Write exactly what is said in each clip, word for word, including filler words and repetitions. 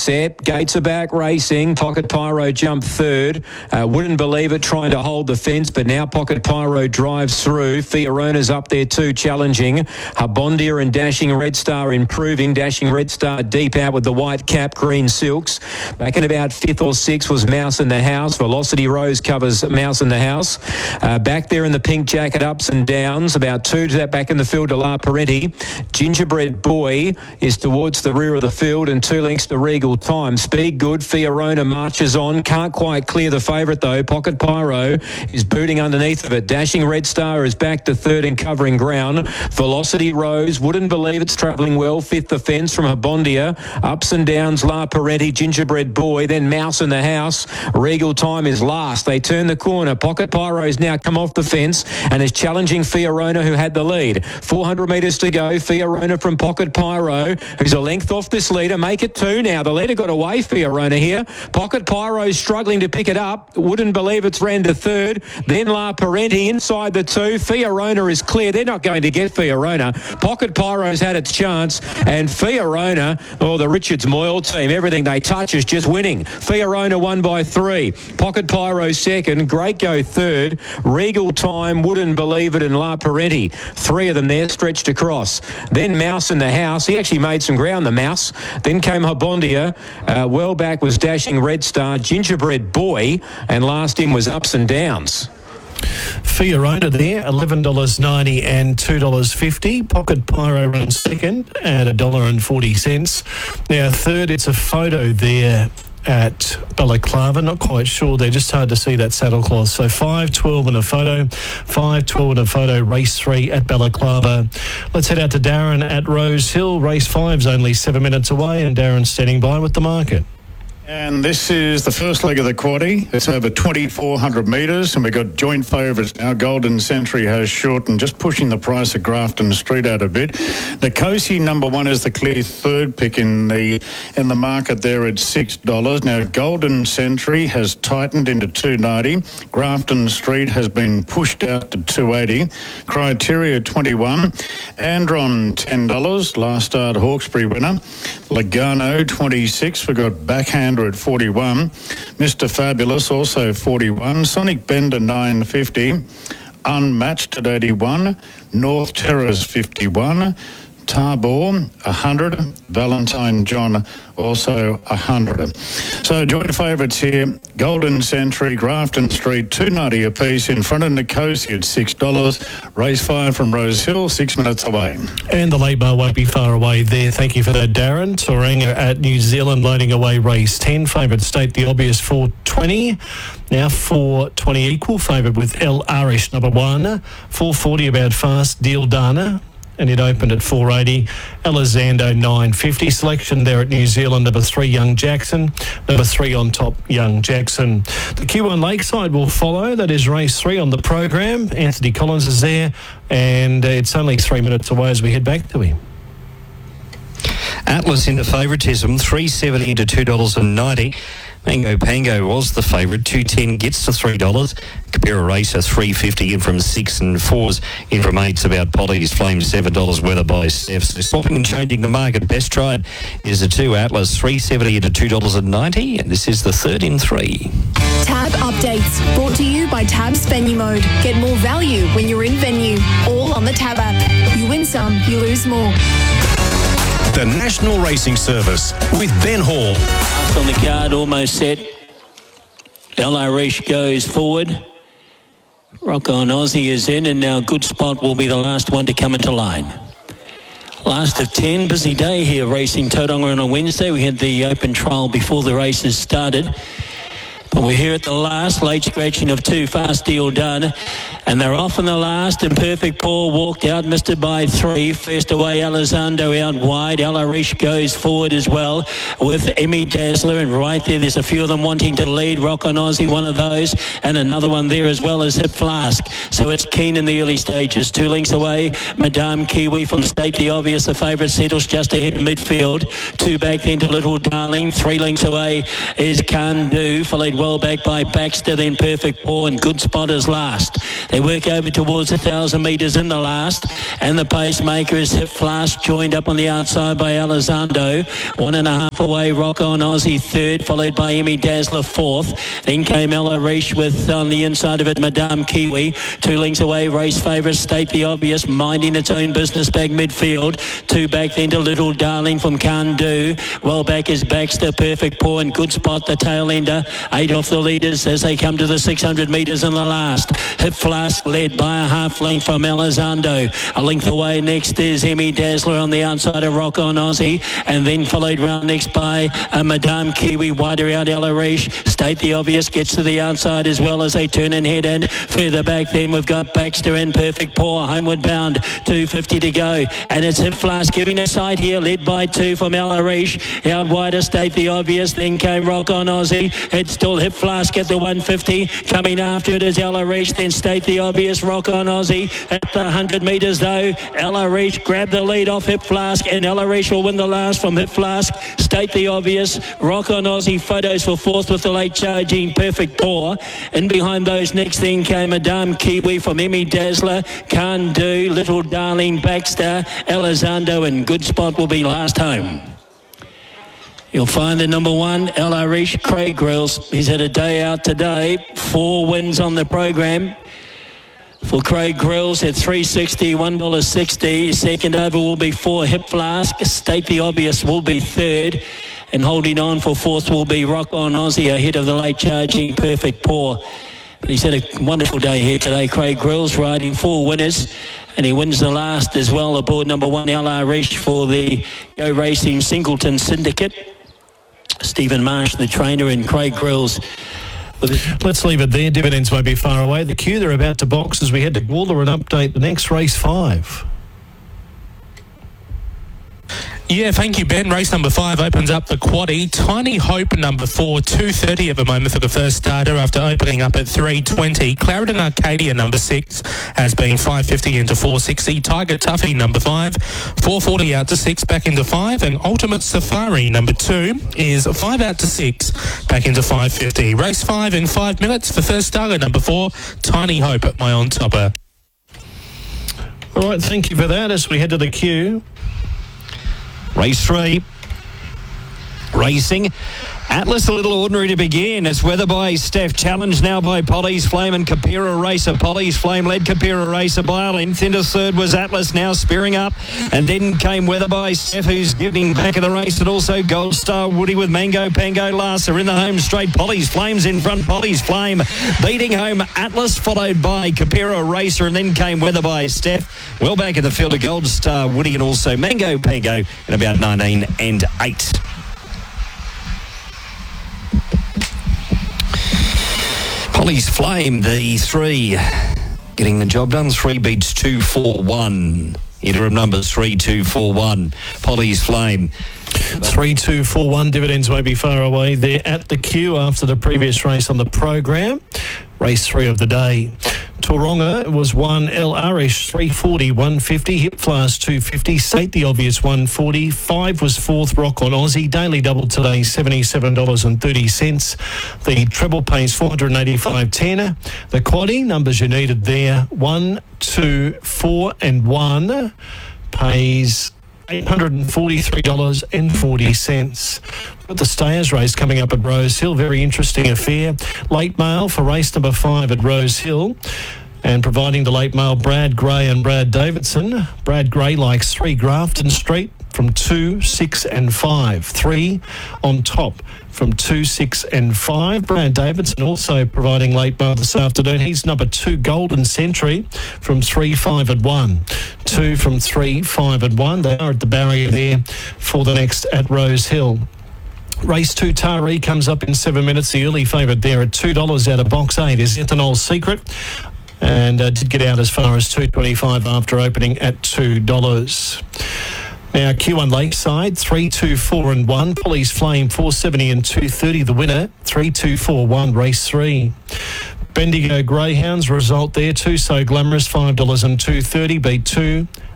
set. Gates are back racing. Pocket Pyro jumped third. Uh, wouldn't believe it, trying to hold the fence, but now Pocket Pyro drives through. Fiona's up there too, challenging. Habondia and Dashing Red Star improving. Dashing Red Star deep out with the white cap, green silks. Back in about fifth or sixth was Mouse in the House. Velocity Rose covers Mouse in the House. Uh, back there in the pink jacket, ups and downs. About two to that back in the field to La Parenti. Gingerbread Boy is towards the rear of the field, and two lengths to Regal Time. Speed good. Fiorona marches on. Can't quite clear the favourite though. Pocket Pyro is booting underneath of it. Dashing Red Star is back to third and covering ground. Velocity Rose, wouldn't believe it's travelling well. Fifth offence from Habondia. Ups and downs, La Parenti, Gingerbread Boy, then Mouse in the House. Regal Time is last. They turn the corner. Pocket Pyro's now come off the fence and is challenging Fiorona, who had the lead. four hundred metres to go. Fiorona from Pocket Pyro, who's a length off this leader. Make it two now. The leader got away, Fiorona here. Pocket Pyro's struggling to pick it up. Wouldn't believe it's ran to third. Then La Parenti inside the two. Fiorona is clear. They're not going to get Fiorona. Pocket Pyro's had its chance, and Fiorona, or oh, the Richards Moyle team, everything they touch is just winning. Fiorona won by three. Pocket Pyro second. Great Go third. Regal Time, wouldn't believe it, and La Parenti. Three of them there stretched across. Then Mouse in the House. He actually made some ground, the Mouse. Then came Habondia. Uh, well back was Dashing Red Star. Gingerbread Boy. And last in was Ups and Downs. Fiorona there, eleven dollars ninety and two dollars fifty. Pocket Pyro runs second at one dollar forty. Now third, it's a photo there at Balaclava. Not quite sure. They're just hard to see that saddlecloth. So five twelve and a photo. five twelve and a photo. Race three at Balaclava. Let's head out to Darren at Rose Hill. Race five's only seven minutes away, and Darren's standing by with the market. And this is the first leg of the quaddie. It's over twenty-four hundred metres, and we've got joint favourites now. Golden Century has shortened, just pushing the price of Grafton Street out a bit. Nicosi number one is the clear third pick in the in the market there at six dollars. Now Golden Century has tightened into two ninety. Grafton Street has been pushed out to two eighty. Criteria twenty-one. Andron ten dollars. Last start Hawkesbury winner. Logano twenty-six. We've got Backhander at forty-one. Mister Fabulous also forty-one. Sonic Bender nine fifty. Unmatched at eighty-one. North Terrace fifty-one. Tabor one hundred. Valentine John also one hundred. So joint favourites here, Golden Century, Grafton Street, two ninety apiece. In front of Nicosi at six dollars. Race five from Rose Hill, six minutes away. And the late bar won't be far away there. Thank you for that, Darren. Tauranga at New Zealand loading away race ten. Favourite State the Obvious four twenty. Now four twenty equal. Favourite with El Arish number one. four forty about fast Deal Dana. And it opened at four eighty. Elizando nine fifty. Selection there at New Zealand, number three, Young Jackson. Number three on top, Young Jackson. The Q one Lakeside will follow. That is race three on the program. Anthony Collins is there, and it's only three minutes away as we head back to him. Atlas into favouritism, three seventy to two dollars ninety. Mango Pango was the favourite, two ten gets to three dollars. Capera Racer three fifty in from six and fours in from eights about Polly's Flame seven dollars Weather by Steph. So swapping and changing the market. Best tried is a two Atlas three seventy to two dollars ninety, and this is the third in three. Tab updates brought to you by Tab's Venue Mode. Get more value when you're in venue. All on the Tab app. You win some, you lose more. The National Racing Service with Ben Hall. Up on the card, almost set. El Arish goes forward. Rock on Aussie is in, and now Good Spot will be the last one to come into line. Last of ten, busy day here racing Tauranga on a Wednesday. We had the open trial before the races started. But we're here at the last, late scratching of two, Fast Deal Done. And they're off in the last, and Perfect Paul walked out, missed it by three. First away, Elizondo out wide. El Arish goes forward as well with Emmy Dazzler, and right there, there's a few of them wanting to lead. Rock on Aussie, one of those, and another one there as well as Hip Flask. So it's keen in the early stages. Two lengths away, Madame Kiwi from State the Obvious, the favourite, settles just ahead in midfield. Two back then to Little Darling. Three lengths away is Can Do, followed well back by Baxter, then Perfect Paw and Good Spot is last. They work over towards a thousand metres in the last, and the pacemaker is Hip Flask, joined up on the outside by Elizondo. One and a half away, Rock On Aussie third, followed by Emmy Dazzler fourth. Then came Ella Reish with on the inside of it Madame Kiwi. Two lengths away, race favourite State the Obvious, minding its own business back midfield. Two back then to Little Darling from Can Do. Well back is Baxter, Perfect Paw and Good Spot, the tail ender. Eight off the leaders as they come to the six hundred metres in the last. Hip Flask led by a half length from Elizondo. A length away next is Emmy Dazzler on the outside of Rock On Aussie, and then followed round next by uh, Madame Kiwi. Wider out Ella Reish. State the Obvious gets to the outside as well as they turn and head in. Further back then we've got Baxter and Perfect Paw, homeward bound. two fifty to go, and it's Hip Flask giving a sight here, led by two from Ella Reish. Out wider State the Obvious, then came Rock On Aussie. It's still Hip Flask at the one fifty. Coming after it is Ella Reish, then State the Obvious, Rock On Aussie. At the one hundred metres though, Ella Reish grabbed the lead off Hip Flask, and Ella Reish will win the last from Hip Flask. State the Obvious, Rock On Aussie, photos for fourth with the late charging Perfect Paw. In behind those next then came Madame Kiwi from Emmy Dazzler, Can Do, Little Darling, Baxter, Elizondo and Good Spot will be last home. You'll find the number one, Ella Reish, Craig Grills. He's had a day out today. Four wins on the program. For Craig Grills at three sixty, one dollar sixty. Second over will be four, Hip Flask. State the Obvious will be third. And holding on for fourth will be Rock On Aussie ahead of the late charging Perfect Paw. He's had a wonderful day here today, Craig Grills, riding four winners. And he wins the last as well aboard number one, Ella Reish, for the Go Racing Singleton Syndicate. Stephen Marsh, the trainer, and Craig Grills. Let's leave it there. Dividends won't be far away. The queue, they're about to box as we head to Gawler and update the next race five. Yeah, thank you, Ben. Race number five opens up the quaddie. Tiny Hope, number four, two thirty at the moment for the first starter after opening up at three twenty. Clarendon Arcadia, number six, has been five fifty into four sixty. Tiger Tuffy, number five, four forty out to six, back into five. And Ultimate Safari, number two, is five out to six, back into five fifty. Race five in five minutes for first starter, number four, Tiny Hope at my on-topper. All right, thank you for that as we head to the queue. Race three. Racing. Atlas a little ordinary to begin. It's Weather by Steph, challenged now by Polly's Flame and Kapira Racer. Polly's Flame led Kapira Racer by a length. Into third was Atlas, now spearing up. And then came Weather by Steph, who's giving back of the race. And also Gold Star Woody with Mango Pango last. Are in the home straight. Polly's Flame's in front. Polly's Flame beating home Atlas, followed by Kapira Racer. And then came Weather by Steph. Well back in the field of Gold Star Woody and also Mango Pango in about nineteen and eight. Polly's Flame, the three, getting the job done. Three beats two, four, one. Interim numbers three, two, four, one. Polly's Flame. Three, two, four, one. Dividends won't be far away. They're at the queue after the previous race on the program. Race three of the day. Tauranga was one, El Arish three forty, one fifty, Hip Flask two fifty, State the Obvious one forty, five was fourth, Rock On Aussie, daily double today seventy-seven dollars thirty. The treble pays four eighty-five ten. The quaddie, numbers you needed there, one, two, four and one, pays eight hundred forty-three dollars forty. Got the Stayers race coming up at Rose Hill. Very interesting affair. Late mail for race number five at Rose Hill. And providing the late mail, Brad Gray and Brad Davidson. Brad Gray likes three Grafton Street from two, six and five. Three on top from two, six and five. Brad Davidson also providing late mail this afternoon. He's number two, Golden Century from three, five and one. Two from three, five and one. They are at the barrier there for the next at Rose Hill. Race two, Taree, comes up in seven minutes. The early favourite there at two dollars out of box eight is Ethanol Secret. And uh, did get out as far as two twenty-five after opening at two dollars. Now, Q one Lakeside, three, two, four and one. Polly's Flame, four seventy and two thirty. The winner, three, two, four, one, race three. Bendigo Greyhounds, result there, two So Glamorous, five dollars and two thirty. Beat two.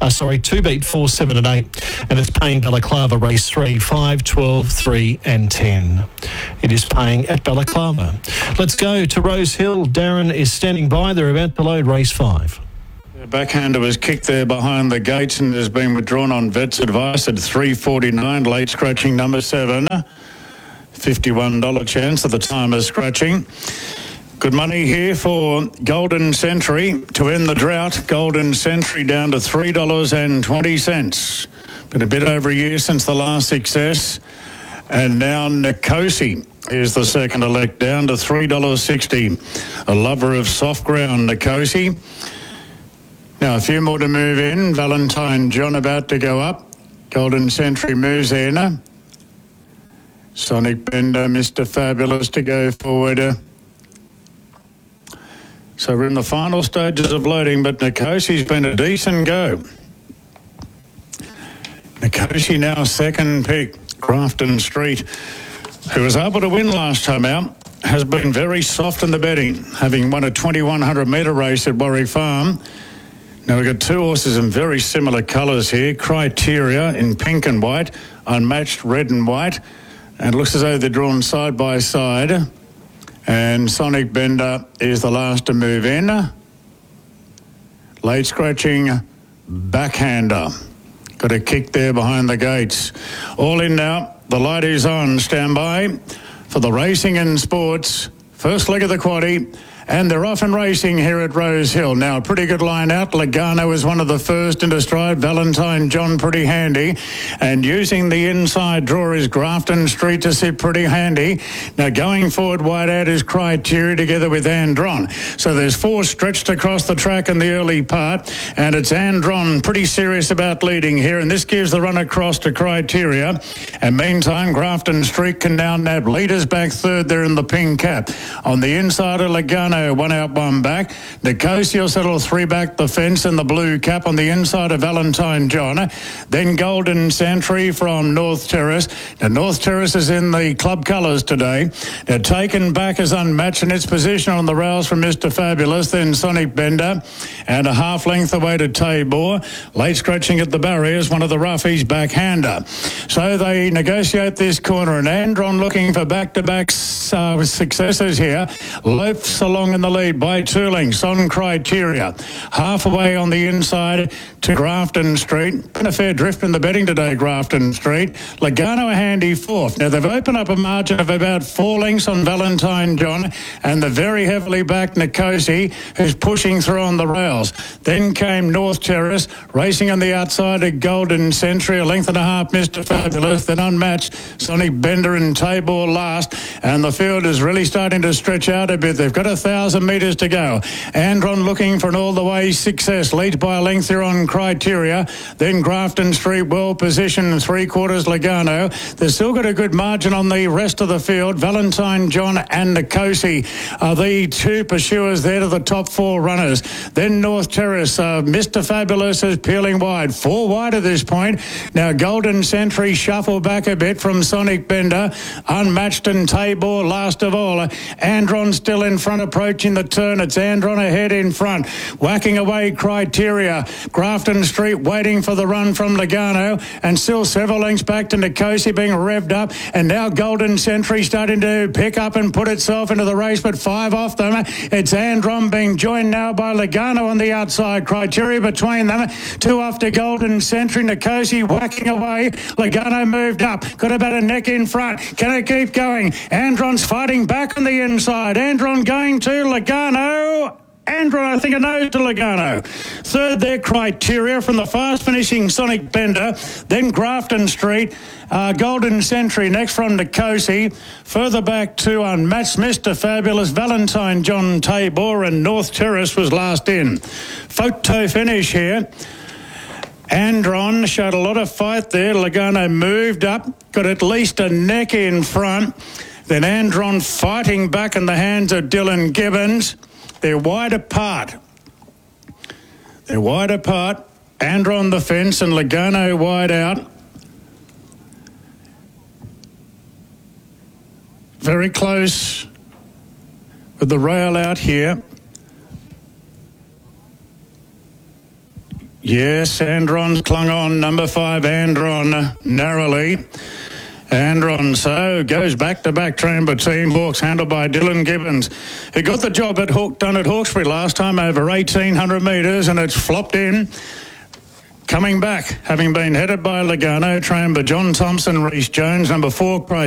Uh, sorry, two beat, four, seven and eight. And it's paying Balaclava race three, five, twelve, three and ten. It is paying at Balaclava. Let's go to Rose Hill. Darren is standing by. They're about to load race five. The backhander was kicked there behind the gates and has been withdrawn on vet's advice at three forty-nine. Late scratching number seven. fifty-one dollars chance at the time of scratching. Good money here for Golden Century to end the drought. Golden Century down to three dollars and twenty cents. Been a bit over a year since the last success. And now Nicosi is the second elect, down to three dollars sixty. A lover of soft ground, Nicosi. Now a few more to move in. Valentine John about to go up. Golden Century moves in. Sonic Bender, Mister Fabulous to go forward. So we're in the final stages of loading, but Nikosi's been a decent go. Nikosi now second pick. Grafton Street, who was able to win last time out, has been very soft in the betting, having won a twenty-one hundred metre race at Warwick Farm. Now we've got two horses in very similar colours here. Criteria in pink and white, Unmatched red and white, and it looks as though they're drawn side by side. And Sonic Bender is the last to move in. Late scratching backhander. Got a kick there behind the gates. All in now. The light is on. Stand by for the racing and sports. First leg of the quaddie. And they're off and racing here at Rose Hill. Now, a pretty good line out. Logano is one of the first into stride. Valentine John pretty handy. And using the inside draw is Grafton Street to sit pretty handy. Now, going forward, wide out is Criteria together with Andron. So there's four stretched across the track in the early part. And it's Andron pretty serious about leading here. And this gives the run across to Criteria. And meantime, Grafton Street can now nab leaders back third there in the pink cap. On the inside of Logano, one out, one back. Nicosia will settle three back the fence in the blue cap on the inside of Valentine John. Then Golden Century from North Terrace. Now, North Terrace is in the club colours today. Now, taken back as Unmatched in its position on the rails from Mister Fabulous. Then Sonic Bender. And a half length away to Tabor. Late scratching at the barriers, one of the roughies backhander. So they negotiate this corner, and Andron looking for back-to-back uh, successes here. Lopes along in the lead by two lengths on Criteria. Half away on the inside to Grafton Street. Been a fair drift in the betting today, Grafton Street. Logano a handy fourth. Now they've opened up a margin of about four lengths on Valentine John and the very heavily backed Nicosi, who's pushing through on the rails. Then came North Terrace, racing on the outside of Golden Century, a length and a half Mister Fabulous, then Unmatched, Sonic Bender and Tabor last, and the field is really starting to stretch out a bit. They've got a thousand metres to go. Andron looking for an all-the-way success. Lead by a length here on Criteria. Then Grafton Street well positioned, three-quarters Logano. They've still got a good margin on the rest of the field. Valentine John and Nicosi are the two pursuers there to the top four runners. Then North Terrace. Uh, Mister Fabulous is peeling wide. Four wide at this point. Now Golden Century shuffle back a bit from Sonic Bender. Unmatched and Tabor last of all. Andron still in front, approaching the turn. It's Andron ahead in front. Whacking away Criteria. Grafton Street waiting for the run from Logano. And still several lengths back to Nicosi being revved up. And now Golden Century starting to pick up and put itself into the race, but five off them. It's Andron being joined now by Logano on the outside. Criteria between them. Two off to Golden Century. Nicosi whacking away. Logano moved up. Got about a neck in front. Can it keep going? Andron's fighting back on the inside. Andron going to Logano. Andron, I think, a nose to Logano. Third there, Criteria from the fast finishing Sonic Bender. Then Grafton Street. Uh, Golden Century next from Nicosi. Further back to Unmatched, Mister Fabulous, Valentine John, Tabor, and North Terrace was last in. Photo finish here. Andron showed a lot of fight there. Logano moved up, got at least a neck in front. Then Andron fighting back in the hands of Dylan Gibbons. They're wide apart. They're wide apart. Andron the fence and Logano wide out. Very close with the rail out here. Yes, Andron clung on. Number five, Andron, narrowly. Andron, so goes back-to-back Tramber team. Hawks handled by Dylan Gibbons, who got the job at Hawk, done at Hawkesbury last time over eighteen hundred metres, and it's flopped in. Coming back, having been headed by Logano, Tramber, John Thompson, Reece Jones, number four, Craig